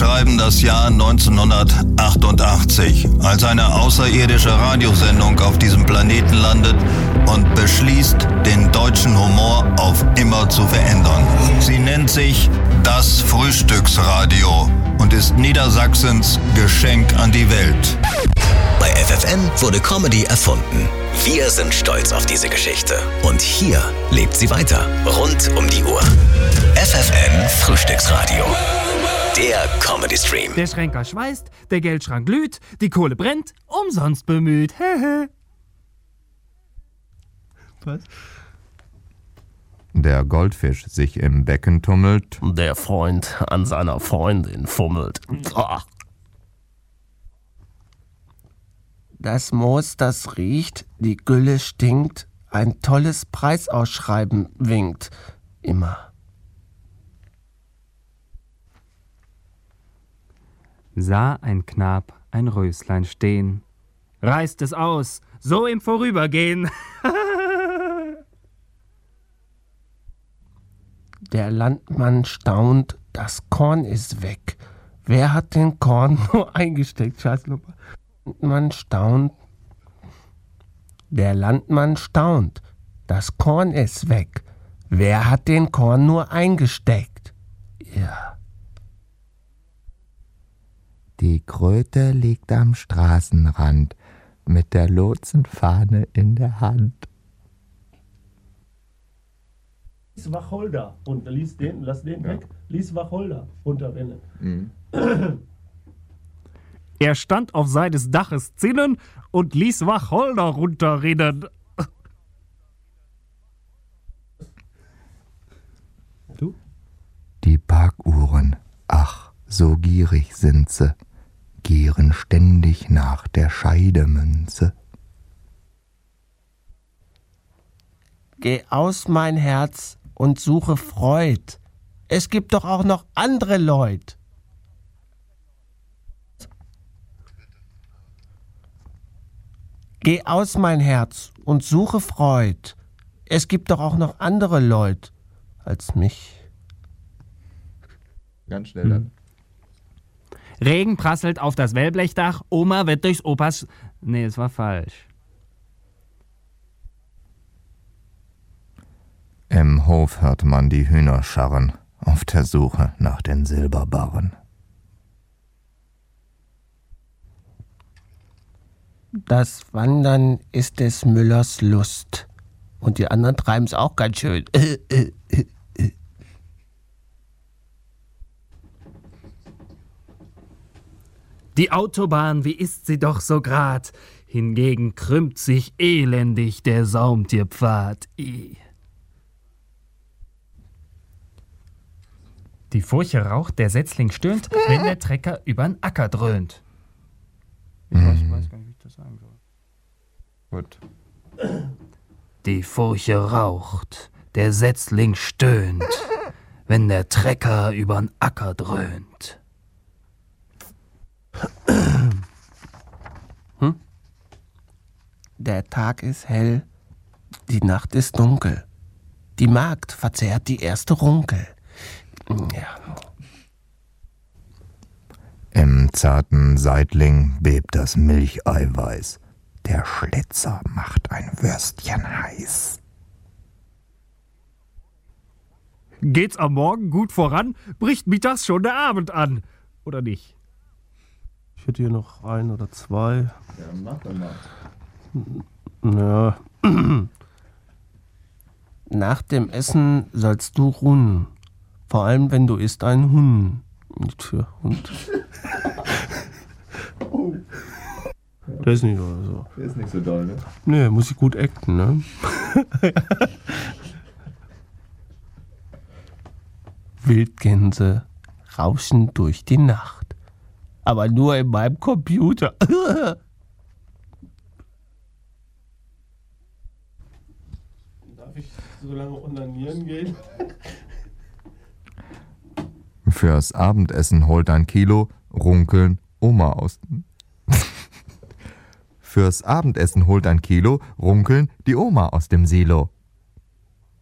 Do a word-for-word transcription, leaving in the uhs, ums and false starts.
schreiben das Jahr neunzehnhundertachtundachtzig, als eine außerirdische Radiosendung auf diesem Planeten landet und beschließt, den deutschen Humor auf immer zu verändern. Sie nennt sich das Frühstücksradio und ist Niedersachsens Geschenk an die Welt. Bei F F N wurde Comedy erfunden. Wir sind stolz auf diese Geschichte. Und hier lebt sie weiter. Rund um die Uhr. F F N Frühstücksradio. Der Comedy-Stream. Der Schränker schweißt, der Geldschrank glüht, die Kohle brennt, umsonst bemüht. Was? Der Goldfisch sich im Becken tummelt. Der Freund an seiner Freundin fummelt. Oh. Das Moos, das riecht, die Gülle stinkt, ein tolles Preisausschreiben winkt. Immer. Sah ein Knab ein Röslein stehen, reißt es aus, so im Vorübergehen. Der Landmann staunt, das Korn ist weg. Wer hat den Korn nur eingesteckt? Scheiße nochmal. Man staunt. Der Landmann staunt. Das Korn ist weg. Wer hat den Korn nur eingesteckt? Ja. Die Kröte liegt am Straßenrand mit der Lotsenfahne in der Hand. Lies Wacholder runter. Lies den, lass den ja. weg. Lies Wacholder runterrennen. Mhm. Er stand auf seines Daches Zinnen und ließ Wacholder runterrinnen. Du? Die Parkuhren, ach, so gierig sind sie, gieren ständig nach der Scheidemünze. Geh aus, mein Herz, und suche Freud. Es gibt doch auch noch andere Leute. Geh aus, mein Herz, und suche Freud. Es gibt doch auch noch andere Leute als mich. Ganz schnell dann. Regen prasselt auf das Wellblechdach, Oma wird durchs Opas... Nee, es war falsch. Im Hof hört man die Hühner scharren, auf der Suche nach den Silberbarren. Das Wandern ist des Müllers Lust. Und die anderen treiben es auch ganz schön. Die Autobahn, wie ist sie doch so grad? Hingegen krümmt sich elendig der Saumtierpfad. I. Die Furche raucht, der Setzling stöhnt, wenn der Trecker übern Acker dröhnt. Ich weiß, ich weiß gar nicht, wie ich das sagen soll. Gut. Die Furche raucht, der Setzling stöhnt, wenn der Trecker übern Acker dröhnt. Hm? Der Tag ist hell, die Nacht ist dunkel. Die Magd verzehrt die erste Runkel. Ja. Im zarten Seitling bebt das Milcheiweiß. Der Schlitzer macht ein Würstchen heiß. Geht's am Morgen gut voran, bricht mittags schon der Abend an. Oder nicht? Ich hätte hier noch ein oder zwei. Ja, mach doch mal. Ja. Nach dem Essen sollst du ruhen. Vor allem, wenn du isst einen Hund. Nicht für Hund. Oh. Der ist nicht so. Der ist nicht so doll, ne? Nee, muss ich gut acten, ne? Wildgänse rauschen durch die Nacht. Aber nur in meinem Computer. Darf ich so lange onanieren gehen? Fürs Abendessen holt ein Kilo Runkeln Oma aus... Fürs Abendessen holt ein Kilo Runkeln die Oma aus dem Silo.